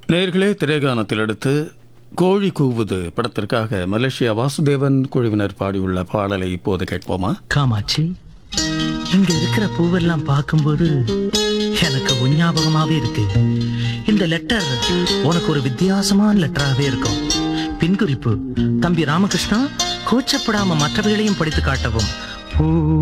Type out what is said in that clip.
நேர்களே, திரைகானத்தில் அடுத்து கோழி கூவுது படத்திற்காக மலேசியா வாசுதேவன் குழுவினர் பாடியுள்ள பாடலை இப்போது கேட்போமா? காமாட்சி, இங்க இருக்கிற பூவெல்லாம் பார்க்கும்போது எனக்கு உன் ஞாபகமாவே இருக்கு. இந்த லெட்டர் உனக்கு ஒரு வித்தியாசமான லெட்டராகவே இருக்கும். பின்குறிப்பு: தம்பி ராமகிருஷ்ணா, கூச்சப்படாம மற்றவைகளையும் படித்து காட்டவும். பூ